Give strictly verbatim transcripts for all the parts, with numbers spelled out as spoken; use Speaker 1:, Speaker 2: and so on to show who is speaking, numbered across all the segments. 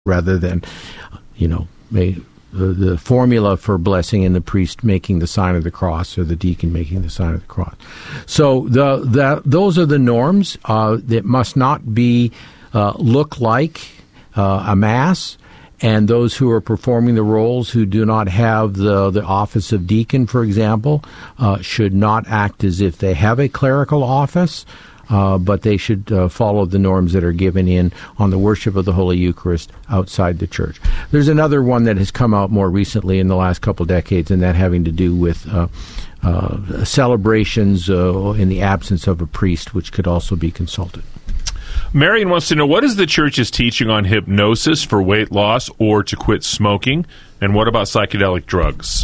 Speaker 1: rather than, you know, may, the, the formula for blessing and the priest making the sign of the cross or the deacon making the sign of the cross. So the, the those are the norms. Uh, that must not be uh, look like uh, a mass. And those who are performing the roles who do not have the, the office of deacon, for example, uh, should not act as if they have a clerical office, uh, but they should uh, follow the norms that are given in on the worship of the Holy Eucharist outside the church. There's another one that has come out more recently in the last couple decades, and that having to do with uh, uh, celebrations uh, in the absence of a priest, which could also be consulted.
Speaker 2: Marion wants to know, what is the church's teaching on hypnosis for weight loss or to quit smoking? And what about psychedelic drugs?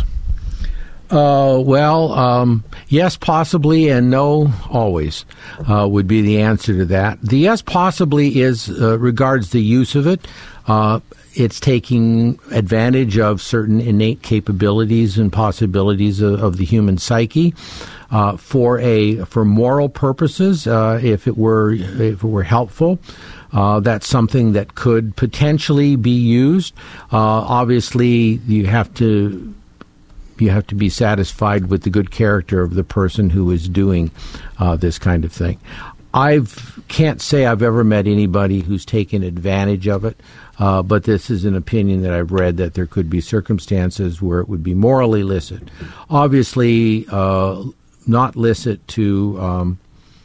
Speaker 1: Uh, well, um, yes, possibly, and no, always, uh, would be the answer to that. The yes, possibly is uh, regards the use of it. Uh, it's taking advantage of certain innate capabilities and possibilities of, of the human psyche. Uh, for a for moral purposes, uh, if it were if it were helpful, uh, that's something that could potentially be used. Uh, obviously, you have to you have to be satisfied with the good character of the person who is doing uh, this kind of thing. I can't say I've ever met anybody who's taken advantage of it, uh, but this is an opinion that I've read that there could be circumstances where it would be morally licit. Obviously, uh, not licit to, um,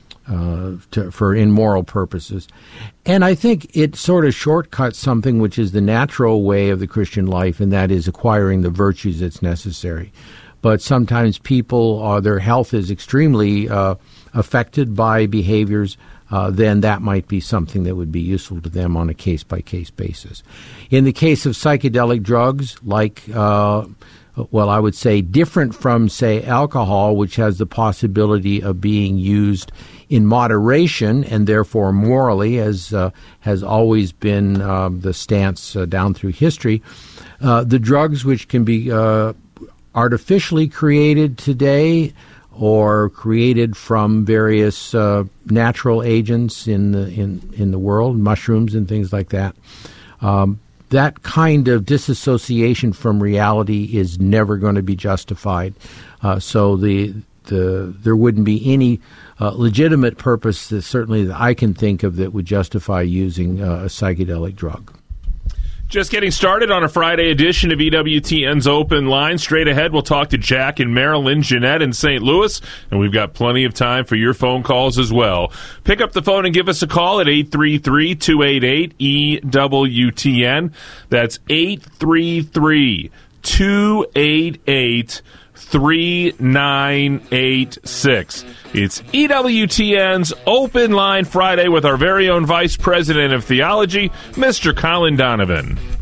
Speaker 1: uh, to for immoral purposes. And I think it sort of shortcuts something which is the natural way of the Christian life, and that is acquiring the virtues that's necessary. But sometimes people, uh, their health is extremely uh, affected by behaviors, uh, then that might be something that would be useful to them on a case-by-case basis. In the case of psychedelic drugs, like uh, well, I would say different from, say, alcohol, which has the possibility of being used in moderation and therefore morally, as uh, has always been uh, the stance uh, down through history. Uh, the drugs which can be uh, artificially created today or created from various uh, natural agents in the in, in the world, mushrooms and things like that, um, that kind of disassociation from reality is never going to be justified. Uh, so the the there wouldn't be any uh, legitimate purpose, that certainly that I can think of, that would justify using uh, a psychedelic drug.
Speaker 2: Just getting started on a Friday edition of E W T N's Open Line. Straight ahead, we'll talk to Jack in Maryland, Jeanette in Saint Louis, and we've got plenty of time for your phone calls as well. Pick up the phone and give us a call at eight three three, two eight eight, E W T N. That's eight three three, two eight eight, three nine eight six. It's E W T N's Open Line Friday with our very own Vice President of Theology, Mister Colin Donovan.